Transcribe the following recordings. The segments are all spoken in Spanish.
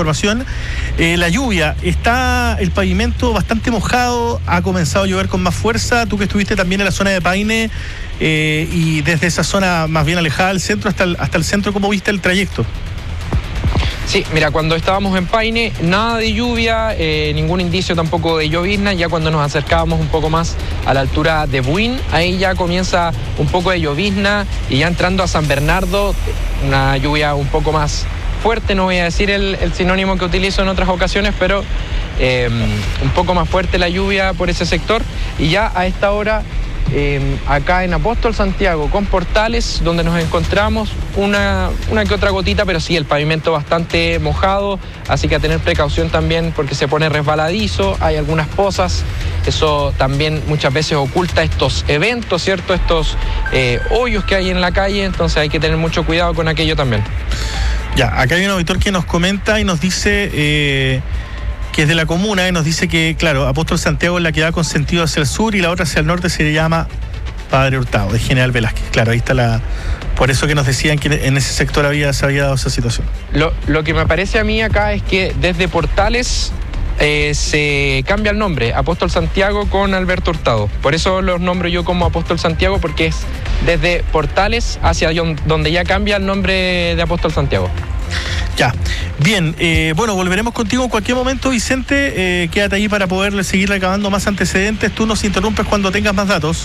información. La lluvia, está el pavimento bastante mojado, ha comenzado a llover con más fuerza. Tú que estuviste también en la zona de Paine y desde esa zona más bien alejada del centro hasta el centro, ¿cómo viste el trayecto? Sí, mira, cuando estábamos en Paine, nada de lluvia, ningún indicio tampoco de llovizna. Ya cuando nos acercábamos un poco más a la altura de Buin, ahí ya comienza un poco de llovizna, y ya entrando a San Bernardo, una lluvia un poco más fuerte, no voy a decir el sinónimo que utilizo en otras ocasiones, pero un poco más fuerte la lluvia por ese sector. Y ya a esta hora, acá en Apóstol Santiago con Portales, donde nos encontramos, una que otra gotita, pero sí el pavimento bastante mojado, así que a tener precaución también porque se pone resbaladizo, hay algunas pozas, eso también muchas veces oculta estos eventos, ¿cierto? Estos hoyos que hay en la calle, entonces hay que tener mucho cuidado con aquello también. Ya, acá hay un auditor que nos comenta y nos dice que es de la comuna, y nos dice que, claro, Apóstol Santiago es la que da con sentido hacia el sur y la otra hacia el norte se llama Padre Hurtado, de General Velázquez. Claro, ahí está por eso que nos decían que en ese sector se había dado esa situación. Lo que me parece a mí acá es que desde Portales se cambia el nombre, Apóstol Santiago con Alberto Hurtado. Por eso los nombro yo como Apóstol Santiago, porque es desde Portales hacia donde ya cambia el nombre de Apóstol Santiago. Ya, bien, bueno, volveremos contigo en cualquier momento, Vicente. Quédate ahí para poder seguir recabando más antecedentes. Tú nos interrumpes cuando tengas más datos.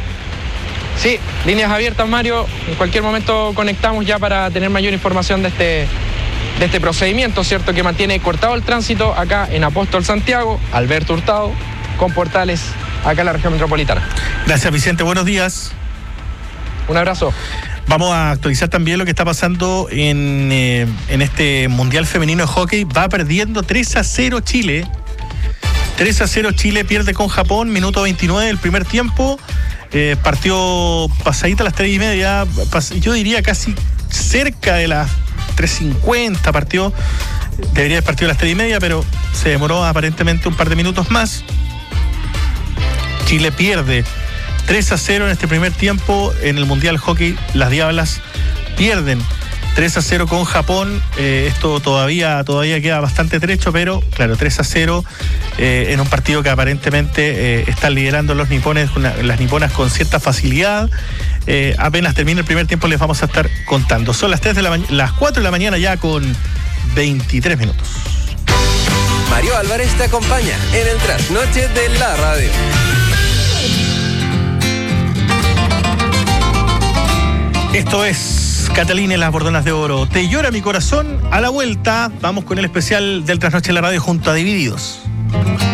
Sí, líneas abiertas, Mario. En cualquier momento conectamos ya para tener mayor información de este procedimiento, ¿cierto? Que mantiene cortado el tránsito acá en Apóstol Santiago, Alberto Hurtado, con Portales acá en la región metropolitana. Gracias, Vicente. Buenos días. Un abrazo. Vamos a actualizar también lo que está pasando en este Mundial Femenino de Hockey. Va perdiendo 3-0 Chile. 3-0 Chile pierde con Japón, minuto 29 del primer tiempo. Partió pasadita a las 3:30, yo diría casi cerca de las 3:50 partió. Debería haber partido a las 3:30, pero se demoró aparentemente un par de minutos más. Chile pierde 3-0 en este primer tiempo en el Mundial Hockey. Las Diablas pierden 3-0 con Japón. Esto todavía queda bastante trecho, pero claro, 3-0 en un partido que aparentemente están liderando las niponas con cierta facilidad. Apenas termine el primer tiempo les vamos a estar contando. Son las 4 de la mañana ya con 23 minutos. Mario Álvarez te acompaña en el trasnoche de la radio. Esto es Catalina y las Bordonas de Oro. Te llora mi corazón. A la vuelta vamos con el especial del Trasnoche de la Radio junto a Divididos.